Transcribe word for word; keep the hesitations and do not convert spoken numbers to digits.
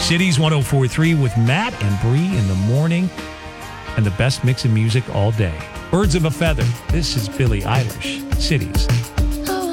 Cities one oh four point three with Matt and Bree in the morning, and the best mix of music all day. Birds of a Feather. This is Billie Eilish. Cities.